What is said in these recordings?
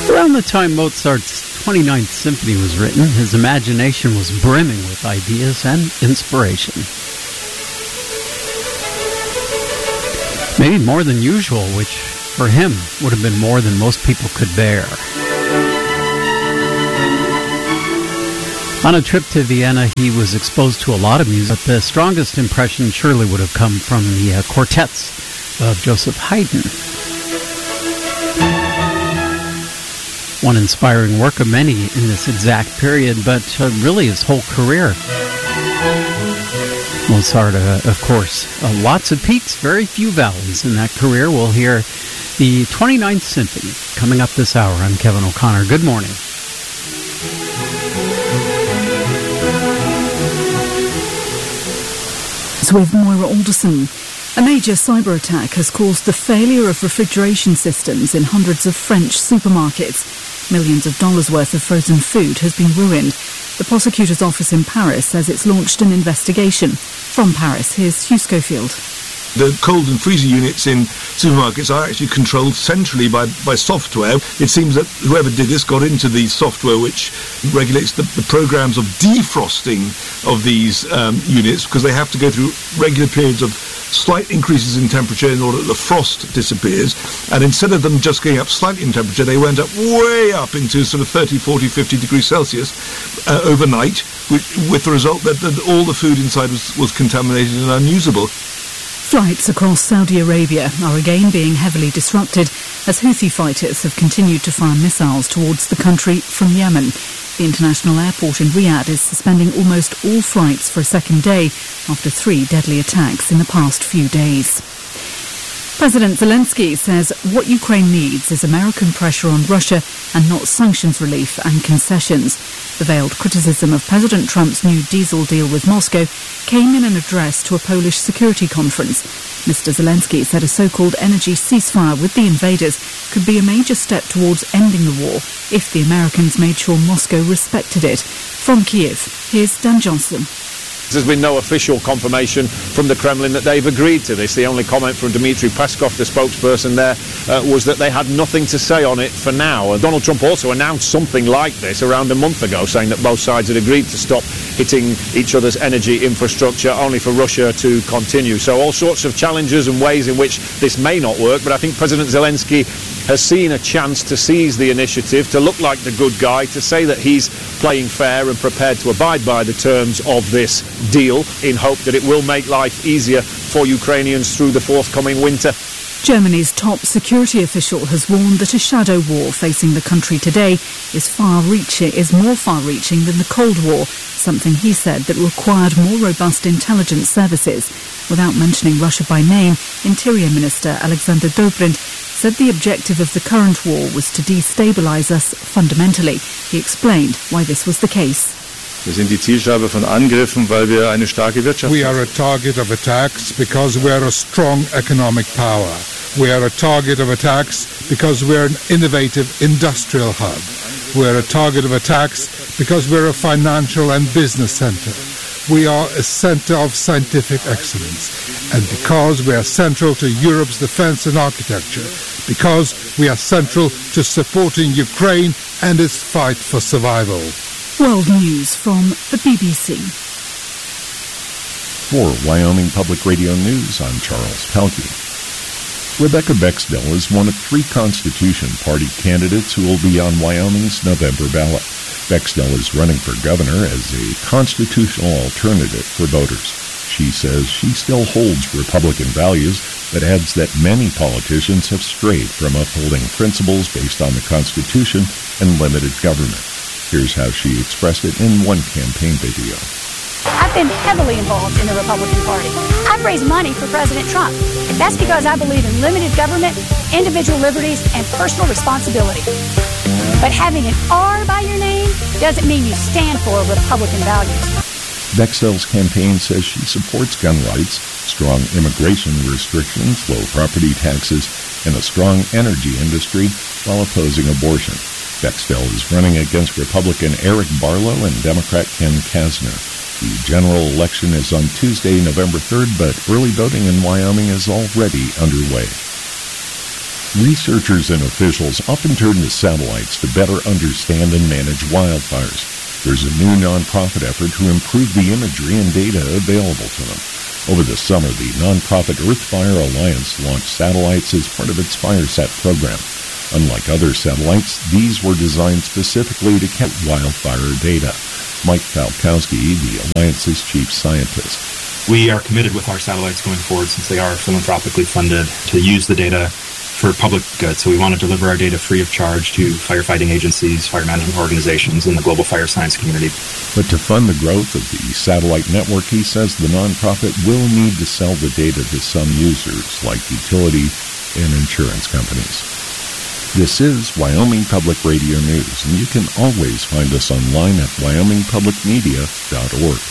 Around the time Mozart's 29th Symphony was written, his imagination was brimming with ideas and inspiration. Maybe more than usual, which for him would have been more than most people could bear. On a trip to Vienna, he was exposed to a lot of music, but the strongest impression surely would have come from the quartets of Joseph Haydn. One inspiring work of many in this exact period, but really his whole career. Mozart, of course, lots of peaks, very few valleys in that career. We'll hear the 29th Symphony coming up this hour. I'm Kevin O'Connor. Good morning. With Moira Alderson. A major cyber attack has caused the failure of refrigeration systems in hundreds of French supermarkets. Millions of dollars worth of frozen food has been ruined. The prosecutor's office in Paris says it's launched an investigation. From Paris, here's Hugh Schofield. The cold and freezer units in supermarkets are actually controlled centrally by software. It seems that whoever did this got into the software which regulates the programs of defrosting of these units, because they have to go through regular periods of slight increases in temperature in order that the frost disappears. And instead of them just going up slightly in temperature, they went up way up into sort of 30, 40, 50 degrees Celsius overnight, with the result that all the food inside was contaminated and unusable. Flights across Saudi Arabia are again being heavily disrupted as Houthi fighters have continued to fire missiles towards the country from Yemen. The international airport in Riyadh is suspending almost all flights for a second day after 3 deadly attacks in the past few days. President Zelensky says what Ukraine needs is American pressure on Russia and not sanctions relief and concessions. The veiled criticism of President Trump's new diesel deal with Moscow came in an address to a Polish security conference. Mr. Zelensky said a so-called energy ceasefire with the invaders could be a major step towards ending the war if the Americans made sure Moscow respected it. From Kiev, here's Dan Johnson. There's been no official confirmation from the Kremlin that they've agreed to this. The only comment from Dmitry Peskov, the spokesperson there, was that they had nothing to say on it for now. Donald Trump also announced something like this around a month ago, saying that both sides had agreed to stop hitting each other's energy infrastructure, only for Russia to continue. So all sorts of challenges and ways in which this may not work, but I think President Zelensky has seen a chance to seize the initiative, to look like the good guy, to say that he's playing fair and prepared to abide by the terms of this deal in hope that it will make life easier for Ukrainians through the forthcoming winter. Germany's top security official has warned that a shadow war facing the country today is more far-reaching than the Cold War, something he said that required more robust intelligence services. Without mentioning Russia by name, Interior Minister Alexander Dobrindt said the objective of the current war was to destabilize us fundamentally. He explained why this was the case. Wir sind die Zielscheibe von Angriffen, weil wir eine starke Wirtschaft We are a target of attacks because we are a strong economic power. We are a target of attacks because we are an innovative industrial hub. We are a target of attacks because we are a financial and business center. We are a center of scientific excellence. And because we are central to Europe's defense and architecture. Because we are central to supporting Ukraine and its fight for survival. World News from the BBC. For Wyoming Public Radio News, I'm Charles Pelkey. Rebecca Bexdell is one of 3 Constitution Party candidates who will be on Wyoming's November ballot. Bexdell is running for governor as a constitutional alternative for voters. She says she still holds Republican values, but adds that many politicians have strayed from upholding principles based on the Constitution and limited government. Here's how she expressed it in one campaign video. I've been heavily involved in the Republican Party. I've raised money for President Trump. That's because I believe in limited government, individual liberties, and personal responsibility. But having an R by your name doesn't mean you stand for Republican values. Bexdell's campaign says she supports gun rights, strong immigration restrictions, low property taxes, and a strong energy industry while opposing abortion. Bexdell is running against Republican Eric Barlow and Democrat Ken Kasner. The general election is on Tuesday, November 3rd, but early voting in Wyoming is already underway. Researchers and officials often turn to satellites to better understand and manage wildfires. There's a new nonprofit effort to improve the imagery and data available to them. Over the summer, the nonprofit Earthfire Alliance launched satellites as part of its FireSat program. Unlike other satellites, these were designed specifically to capture wildfire data. Mike Falkowski, the Alliance's chief scientist. We are committed with our satellites going forward, since they are philanthropically funded, to use the data for public good. So we want to deliver our data free of charge to firefighting agencies, fire management organizations, and the global fire science community. But to fund the growth of the satellite network, he says the nonprofit will need to sell the data to some users, like utility and insurance companies. This is Wyoming Public Radio News, and you can always find us online at wyomingpublicmedia.org.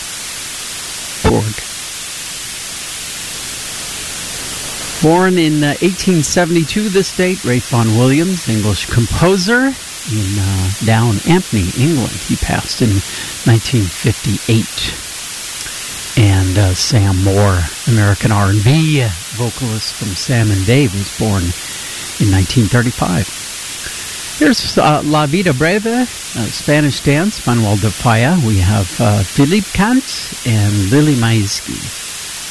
Born in 1872, this date, Ralph Vaughan Williams, English composer in Down Ampney, England. He passed in 1958. And Sam Moore, American R&B vocalist from Sam and Dave, was born in 1935. Here's La Vida Breve, Spanish dance, Manuel de Falla. We have Philippe Kant and Lily Maisky.